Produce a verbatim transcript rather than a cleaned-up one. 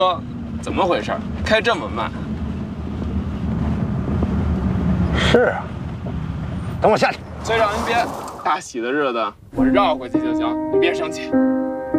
哥，怎么回事？开这么慢？ 是啊，等我下去。 村长，您别，大喜的日子我绕过去就行，您别生气。